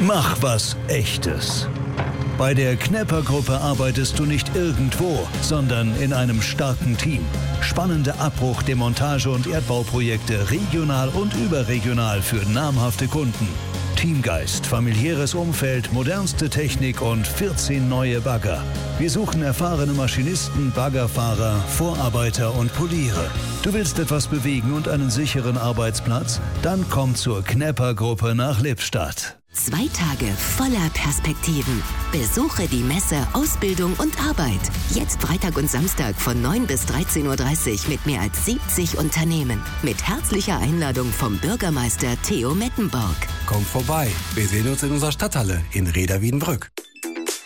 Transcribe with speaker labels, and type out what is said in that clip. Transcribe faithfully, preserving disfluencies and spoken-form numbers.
Speaker 1: Mach was Echtes. Bei der Knepper-Gruppe arbeitest du nicht irgendwo, sondern in einem starken Team. Spannende Abbruch-, Demontage- und Erdbauprojekte regional und überregional für namhafte Kunden. Teamgeist, familiäres Umfeld, modernste Technik und vierzehn neue Bagger. Wir suchen erfahrene Maschinisten, Baggerfahrer, Vorarbeiter und Poliere. Du willst etwas bewegen und einen sicheren Arbeitsplatz? Dann komm zur Knepper-Gruppe nach Lippstadt.
Speaker 2: Zwei Tage voller Perspektiven. Besuche die Messe Ausbildung und Arbeit. Jetzt Freitag und Samstag von neun bis dreizehn Uhr dreißig mit mehr als siebzig Unternehmen. Mit herzlicher Einladung vom Bürgermeister Theo Mettenborg.
Speaker 3: Kommt vorbei. Wir sehen uns in unserer Stadthalle in Rheda-Wiedenbrück.